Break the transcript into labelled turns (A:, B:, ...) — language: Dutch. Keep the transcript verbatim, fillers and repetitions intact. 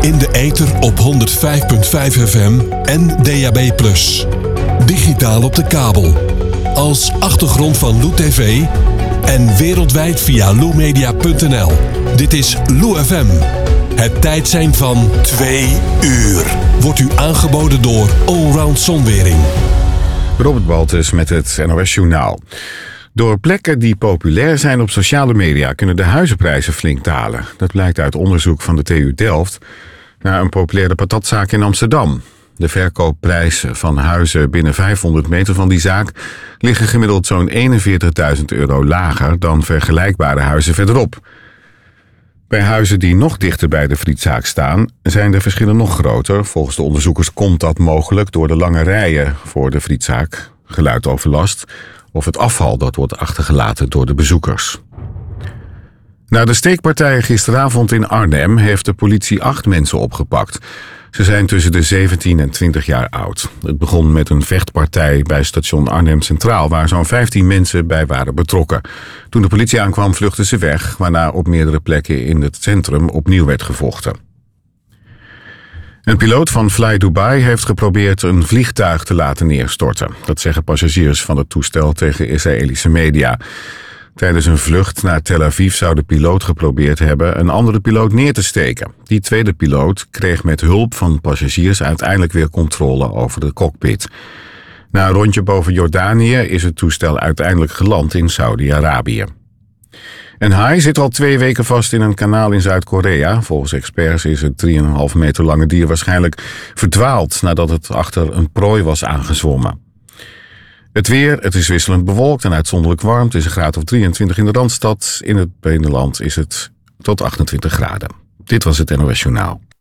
A: In de ether op honderd vijf komma vijf F M en D A B plus. Digitaal op de kabel. Als achtergrond van Lou T V en wereldwijd via lou media punt n l. Dit is Lou F M. Het tijdsein van twee uur. Wordt u aangeboden door Allround Zonwering.
B: Robert Baltus met het N O S Journaal. Door plekken die populair zijn op sociale media kunnen de huizenprijzen flink dalen. Dat blijkt uit onderzoek van de T U Delft naar een populaire patatzaak in Amsterdam. De verkoopprijzen van huizen binnen vijfhonderd meter van die zaak liggen gemiddeld zo'n eenenveertigduizend euro lager dan vergelijkbare huizen verderop. Bij huizen die nog dichter bij de frietzaak staan zijn de verschillen nog groter. Volgens de onderzoekers komt dat mogelijk door de lange rijen voor de frietzaak, geluidoverlast of het afval dat wordt achtergelaten door de bezoekers. Na de steekpartij gisteravond in Arnhem heeft de politie acht mensen opgepakt. Ze zijn tussen de zeventien en twintig jaar oud. Het begon met een vechtpartij bij station Arnhem Centraal, waar zo'n vijftien mensen bij waren betrokken. Toen de politie aankwam vluchtten ze weg, waarna op meerdere plekken in het centrum opnieuw werd gevochten. Een piloot van Fly Dubai heeft geprobeerd een vliegtuig te laten neerstorten. Dat zeggen passagiers van het toestel tegen Israëlische media. Tijdens een vlucht naar Tel Aviv zou de piloot geprobeerd hebben een andere piloot neer te steken. Die tweede piloot kreeg met hulp van passagiers uiteindelijk weer controle over de cockpit. Na een rondje boven Jordanië is het toestel uiteindelijk geland in Saudi-Arabië. Een haai zit al twee weken vast in een kanaal in Zuid-Korea. Volgens experts is het drie komma vijf meter lange dier waarschijnlijk verdwaald nadat het achter een prooi was aangezwommen. Het weer, het is wisselend bewolkt en uitzonderlijk warm. Het is een graad of drieëntwintig in de Randstad. In het binnenland is het tot achtentwintig graden. Dit was het N O S Journaal.